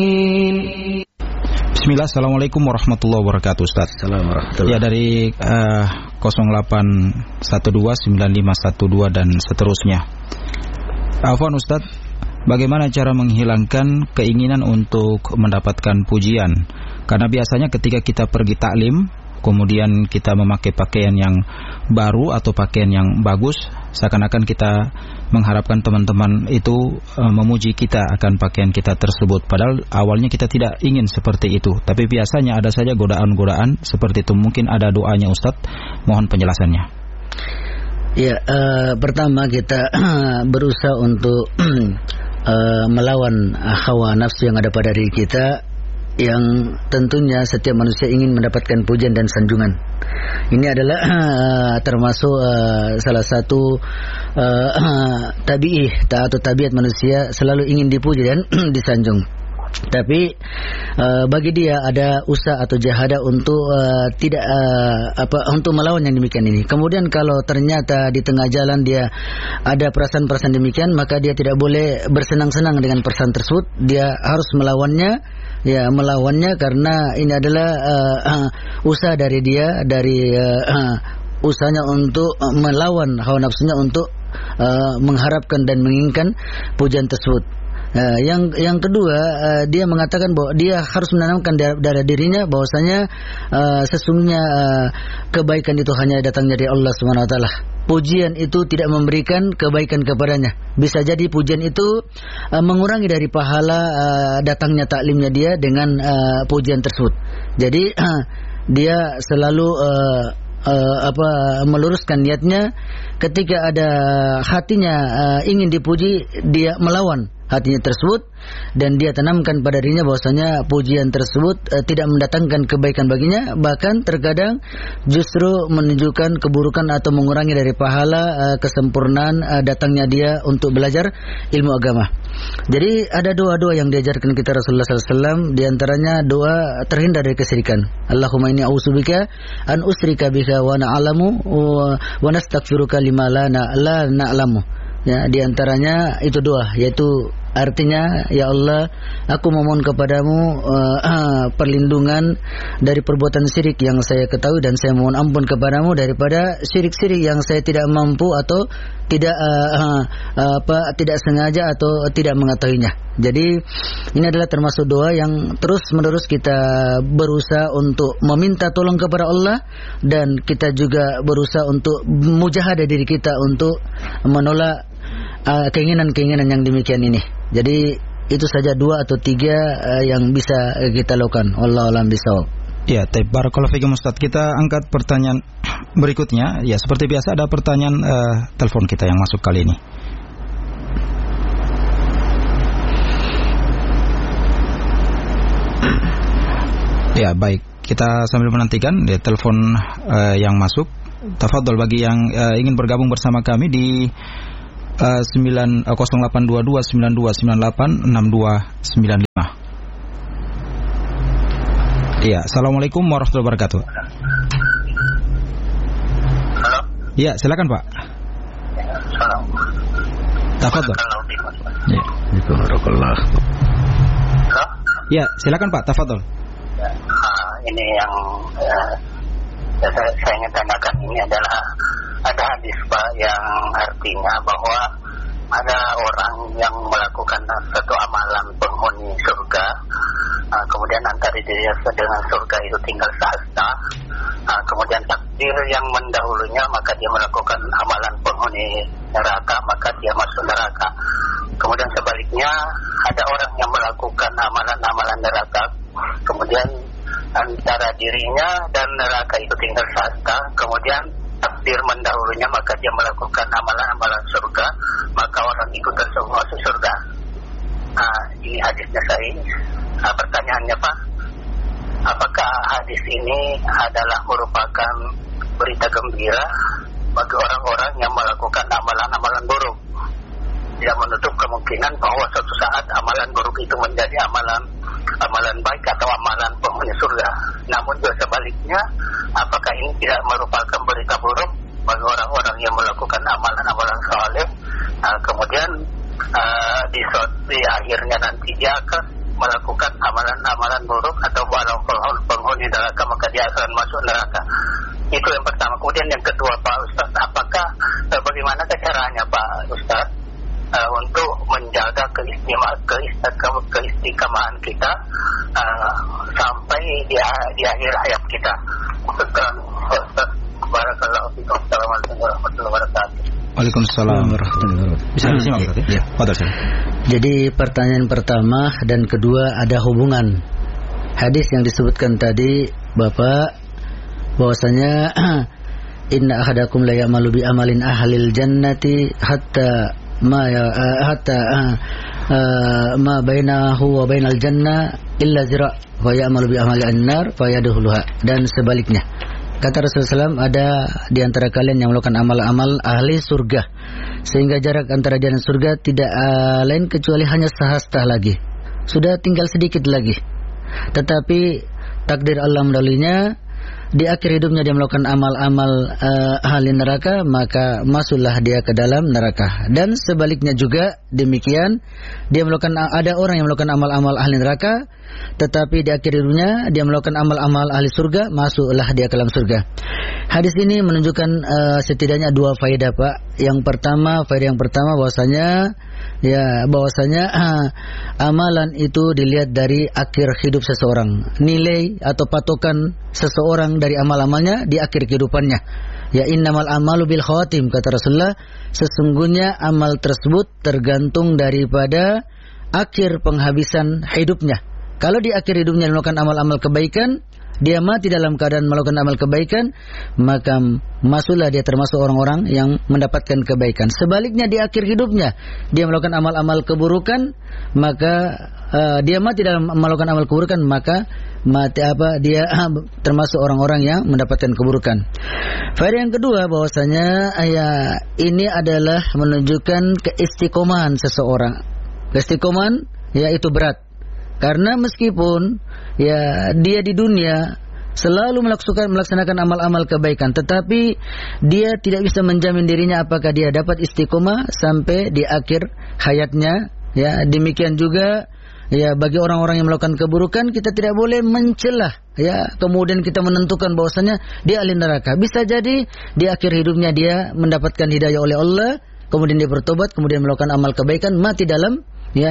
Bismillah, Assalamualaikum warahmatullahi wabarakatuh, Ustaz. Assalamualaikum. Ya, dari 08129512 dan seterusnya. Afwan Ustaz, bagaimana cara menghilangkan keinginan untuk mendapatkan pujian? Karena biasanya ketika kita pergi taklim, kemudian kita memakai pakaian yang baru atau pakaian yang bagus, seakan-akan kita mengharapkan teman-teman itu memuji kita akan pakaian kita tersebut. Padahal awalnya kita tidak ingin seperti itu, tapi biasanya ada saja godaan-godaan seperti itu. Mungkin ada doanya Ustaz, mohon penjelasannya. Ya, pertama kita berusaha untuk melawan hawa nafsu yang ada pada diri kita, yang tentunya setiap manusia ingin mendapatkan pujian dan sanjungan. Ini adalah termasuk salah satu tabi'ih atau tabiat manusia, selalu ingin dipuji dan disanjung. Tapi bagi dia ada usaha atau jahadah untuk tidak untuk melawan yang demikian ini. Kemudian kalau ternyata di tengah jalan dia ada perasaan-perasaan demikian, maka dia tidak boleh bersenang-senang dengan perasaan tersebut. Dia harus melawannya, karena ini adalah usaha dari dia, dari usahanya untuk melawan hawa nafsunya untuk mengharapkan dan menginginkan pujian tersebut. Yang kedua, dia mengatakan bahwa dia harus menanamkan dalam dirinya bahwasanya sesungguhnya kebaikan itu hanya datangnya dari Allah Subhanahu wa taala. Pujian itu tidak memberikan kebaikan kepadanya. Bisa jadi pujian itu mengurangi dari pahala datangnya taklimnya dia dengan pujian tersebut. Jadi dia selalu meluruskan niatnya. Ketika ada hatinya ingin dipuji, dia melawan hatinya tersebut dan dia tanamkan pada dirinya bahwasanya pujian tersebut tidak mendatangkan kebaikan baginya, bahkan terkadang justru menunjukkan keburukan atau mengurangi dari pahala kesempurnaan datangnya dia untuk belajar ilmu agama. Jadi ada doa-doa yang diajarkan kita Rasulullah SAW, di antaranya doa terhindar dari kesyirikan. Allahumma inni a'udzubika an usyrika bika wa na'lamu wa nastaghfiruka lima la na'lamu. Ya, di antaranya itu doa, yaitu artinya, ya Allah, aku memohon kepadamu perlindungan dari perbuatan syirik yang saya ketahui, dan saya mohon ampun kepadamu daripada syirik-syirik yang saya tidak mampu atau tidak tidak sengaja atau tidak mengetahuinya. Jadi ini adalah termasuk doa yang terus-menerus kita berusaha untuk meminta tolong kepada Allah, dan kita juga berusaha untuk mujahadah diri kita untuk menolak keinginan-keinginan yang demikian ini. Jadi itu saja 2 atau 3 yang bisa kita lakukan. Wallahu a'lam bishawab. Ya, barakallahu fikum Ustaz. Kita angkat pertanyaan berikutnya. Ya, seperti biasa ada pertanyaan telepon kita yang masuk kali ini. Ya, baik. Kita sambil menantikan telepon yang masuk. Tafadhol bagi yang ingin bergabung bersama kami di 0822 9298 6295. Iya, assalamualaikum warahmatullahi wabarakatuh. Halo. Iya, silakan Pak. Salam. Tafadhol. Iya. Barakallah. Halo. Iya, silakan Pak, tafadhol. Ini yang saya ingin tanyakan, ini adalah ada hadis Pak yang artinya bahwa ada orang yang melakukan satu amalan penghuni surga, kemudian antara dirinya dengan surga itu tinggal sehasta, kemudian takdir yang mendahulunya maka dia melakukan amalan penghuni neraka, maka dia masuk neraka. Kemudian sebaliknya ada orang yang melakukan amalan-amalan neraka, kemudian antara dirinya dan neraka itu tinggal sehasta, kemudian takdir mendahulunya maka dia melakukan amalan-amalan surga, maka orang itu tersebut masuk surga. Ini hadisnya sahih. Pertanyaannya Pak, apakah hadis ini adalah merupakan berita gembira bagi orang-orang yang melakukan amalan-amalan buruk? Tidak menutup kemungkinan bahwa suatu saat amalan buruk itu menjadi amalan baik atau amalan penghuni surga. Namun juga sebaliknya, apakah ini tidak merupakan berita buruk bagi orang-orang yang melakukan amalan-amalan saleh, kemudian di akhirnya nanti dia akan melakukan amalan-amalan buruk atau penghuni neraka, maka dia akan masuk neraka. Itu yang pertama. Kemudian yang kedua, Pak Ustaz, apakah bagaimana caranya Pak Ustaz untuk menjaga keistikamaan kita sampai di akhir hayat kita? Ustaz, barakallahu fikum. Assalamualaikum warahmatullahi wabarakatuh. Waalaikumsalam warahmatullahi wabarakatuh. Bisa disimak Ustaz ya? Fadhil. Jadi pertanyaan pertama dan kedua ada hubungan. Hadis yang disebutkan tadi Bapak, bahwasanya inna ahadakum la ya'malu bi amalin ahlil jannati hatta ma bainahu wa bainal jannah illa zira' wa ya'malu bi amali an-nar fa yadkhuluha, dan sebaliknya. Kata Rasulullah SAW, ada di antara kalian yang melakukan amal-amal ahli surga, sehingga jarak antara dia dan surga tidak lain kecuali hanya sehasta lagi. Sudah tinggal sedikit lagi. Tetapi takdir Allah mendaluinya, di akhir hidupnya dia melakukan amal-amal ahli neraka, maka masuklah dia ke dalam neraka. Dan sebaliknya juga demikian, ada orang yang melakukan amal-amal ahli neraka, tetapi di akhir hidupnya dia melakukan amal-amal ahli surga, masuklah dia ke dalam surga. Hadis ini menunjukkan setidaknya dua faedah, Pak. Faedah yang pertama bahwasanya amalan itu dilihat dari akhir hidup seseorang. Nilai atau patokan seseorang dari amal-amalnya di akhir kehidupannya. Ya innamal amalu bil khawatim, kata Rasulullah, sesungguhnya amal tersebut tergantung daripada akhir penghabisan hidupnya. Kalau di akhir hidupnya melakukan amal-amal kebaikan, dia mati dalam keadaan melakukan amal kebaikan, maka masuklah dia termasuk orang-orang yang mendapatkan kebaikan. Sebaliknya di akhir hidupnya dia melakukan amal-amal keburukan, maka dia mati dalam melakukan amal keburukan, maka dia termasuk orang-orang yang mendapatkan keburukan. Faedah yang kedua bahwasanya ini adalah menunjukkan keistiqomahan seseorang. Keistiqomahan itu berat. Karena meskipun dia di dunia selalu melaksanakan amal-amal kebaikan, tetapi dia tidak bisa menjamin dirinya apakah dia dapat istiqomah sampai di akhir hayatnya. Ya, demikian juga bagi orang-orang yang melakukan keburukan, kita tidak boleh mencelah. Kemudian kita menentukan bahwasanya dia ahli neraka. Bisa jadi di akhir hidupnya dia mendapatkan hidayah oleh Allah, kemudian dia bertobat, kemudian melakukan amal kebaikan, mati dalam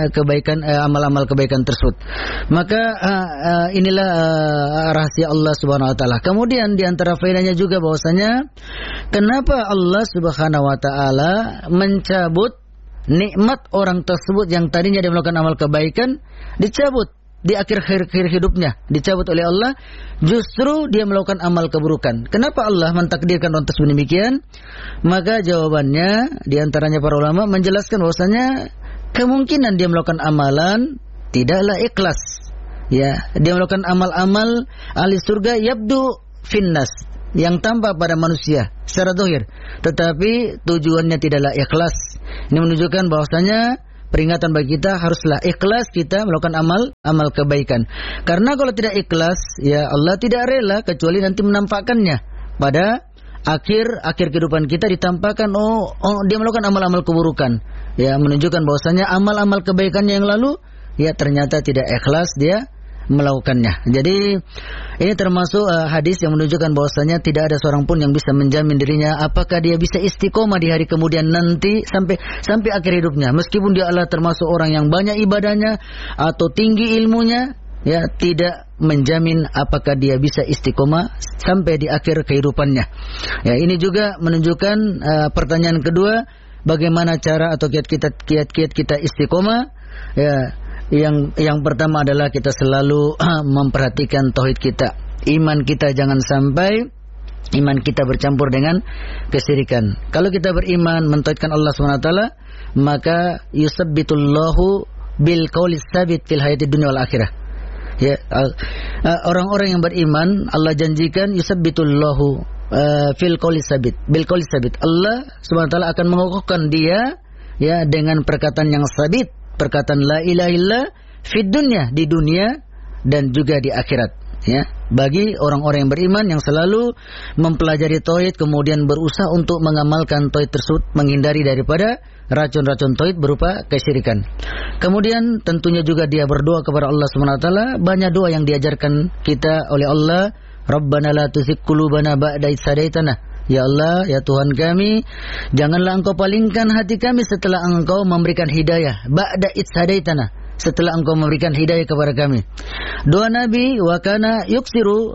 amal-amal kebaikan tersebut. Maka inilah rahasia Allah Subhanahu wa taala. Kemudian di antara faedahnya juga bahwasanya kenapa Allah Subhanahu wa taala mencabut nikmat orang tersebut yang tadinya dia melakukan amal kebaikan, dicabut di akhir hidupnya, dicabut oleh Allah, justru dia melakukan amal keburukan. Kenapa Allah mentakdirkan orang tersebut demikian? Maka jawabannya di antaranya para ulama menjelaskan bahwasanya kemungkinan dia melakukan amalan tidaklah ikhlas. Dia melakukan amal-amal ahli surga yabdu finnas, yang tampak pada manusia secara zahir, tetapi tujuannya tidaklah ikhlas. Ini menunjukkan bahwasanya peringatan bagi kita, haruslah ikhlas kita melakukan amal kebaikan. Karena kalau tidak ikhlas, Allah tidak rela kecuali nanti menampakkannya pada akhir kehidupan kita, ditampakkan dia melakukan amal-amal keburukan. Menunjukkan bahwasanya amal-amal kebaikannya yang lalu ternyata tidak ikhlas dia melakukannya. Jadi ini termasuk hadis yang menunjukkan bahwasanya tidak ada seorang pun yang bisa menjamin dirinya apakah dia bisa istiqomah di hari kemudian nanti sampai akhir hidupnya. Meskipun dia adalah termasuk orang yang banyak ibadahnya atau tinggi ilmunya, tidak menjamin apakah dia bisa istiqomah sampai di akhir kehidupannya. Ini juga menunjukkan pertanyaan kedua, bagaimana cara atau kiat-kiat kita istiqomah? Yang pertama adalah kita selalu memperhatikan tauhid kita. Iman kita jangan sampai iman kita bercampur dengan kesyirikan. Kalau kita beriman mentauhidkan Allah SWT, maka yusabbitullahu bil qaulis sabit fil hayatid dunya wal akhirah. Orang-orang yang beriman Allah janjikan yusabbitullahu fil qaulis sabit, bil qaulis sabit. Allah SWT akan mengokohkan dia dengan perkataan yang sabit, perkataan la ilaha illallah fid dunya, di dunia dan juga di akhirat. ya, bagi orang-orang yang beriman yang selalu mempelajari tauhid kemudian berusaha untuk mengamalkan tauhid tersebut, menghindari daripada racun-racun tauhid berupa kesyirikan. Kemudian tentunya juga dia berdoa kepada Allah Subhanahu wa taala, banyak doa yang diajarkan kita oleh Allah, Rabbana la tuzigh qulubana ba'da idh hadaitana. Ya Allah, ya Tuhan kami, janganlah Engkau palingkan hati kami setelah Engkau memberikan hidayah. Ba'da idh hadaitana, setelah Engkau memberikan hidayah kepada kami. Doa Nabi wa kana yuksiru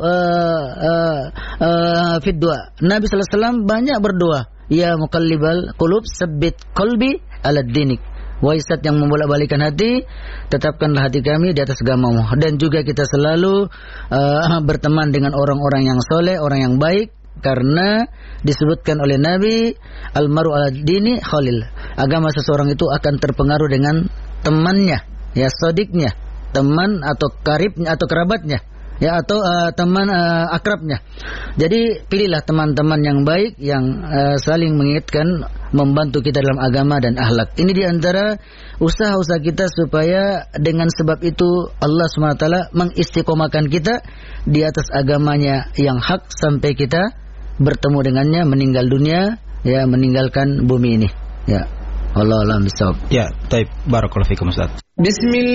fid doa. Nabi sallallahu alaihi wasallam banyak berdoa, ya muqallibal qulub tsabbit qalbi ala dinik. Wahai zat yang membolak-balikan hati, tetapkanlah hati kami di atas agamamu. Dan juga kita selalu berteman dengan orang-orang yang soleh, orang yang baik, karena disebutkan oleh Nabi, almaru ala dini khalil. Agama seseorang itu akan terpengaruh dengan temannya, ya, sodiknya, teman atau karibnya atau kerabatnya, ya, atau teman akrabnya. Jadi pilihlah teman-teman yang baik, yang saling mengingatkan, membantu kita dalam agama dan akhlak. Ini diantara usaha-usaha kita supaya dengan sebab itu Allah SWT mengistiqomahkan kita di atas agamanya yang hak sampai kita bertemu dengannya, meninggal dunia, ya, meninggalkan bumi ini. Ya, wallahu a'lam bishawab. Ya, taib, barakallahu fikum Ustaz. Bismillah.